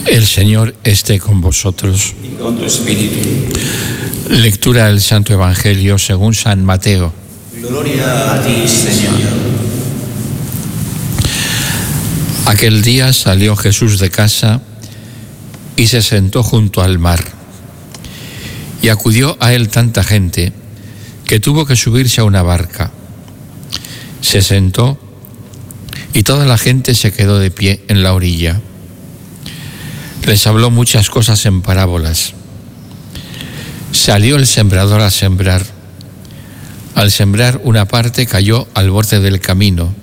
El Señor esté con vosotros. Y con tu espíritu. Lectura del Santo Evangelio según San Mateo. Gloria a ti, Señor. Aquel día salió Jesús de casa y se sentó junto al mar. Y acudió a él tanta gente que tuvo que subirse a una barca. Se sentó y toda la gente se quedó de pie en la orilla. Les habló muchas cosas en parábolas. Salió el sembrador a sembrar. Al sembrar, una parte cayó al borde del camino